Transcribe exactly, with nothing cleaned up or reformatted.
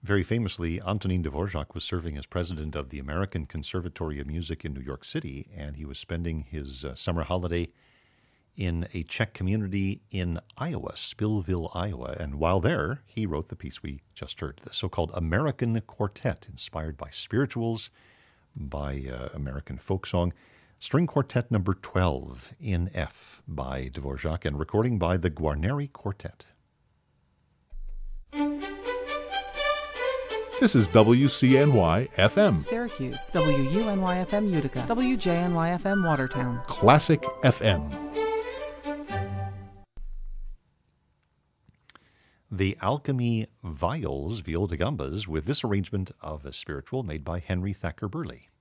Very famously, Antonin Dvorak was serving as president of the American Conservatory of Music in New York City, and he was spending his uh, summer holiday in a Czech community in Iowa, Spillville, Iowa. And while there, he wrote the piece we just heard, the so-called American Quartet, inspired by spirituals, by uh, American folk song. String Quartet number twelve in F by Dvorak, and recording by the Guarneri Quartet. This is W C N Y F M. Syracuse, W U N Y F M Utica, W J N Y F M Watertown. Classic F M. The Alchemy Viols, Viol de Gambas, with this arrangement of a spiritual made by Henry Thacker Burley.